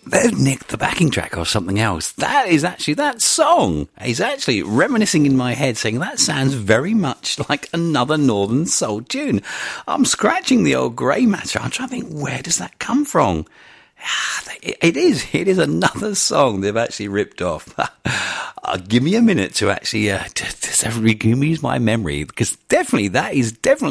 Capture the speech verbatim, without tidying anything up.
they've nicked the backing track or something else. That is actually, that song is actually reminiscing in my head, saying that sounds very much like another Northern Soul tune. I'm scratching the old grey matter. I'm trying to think, where does that come from? It is. It is another song they've actually ripped off. uh, give me a minute to actually uh, to, to use my memory, because definitely that is definitely